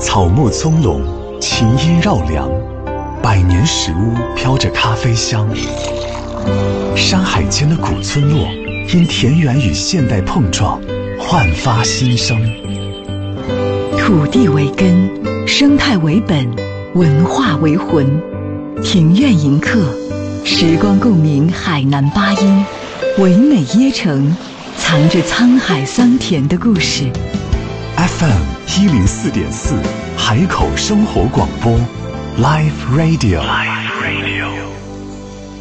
草木葱茏，琴音绕梁，百年石屋飘着咖啡香。山海间的古村落，因田园与现代碰撞，焕发新生。 土地为根，生态为本，文化为魂。庭院迎客，时光共鸣海南八音，唯美椰城，藏着沧海桑田的故事。 FM 104.4，海口生活广播 Live Radio。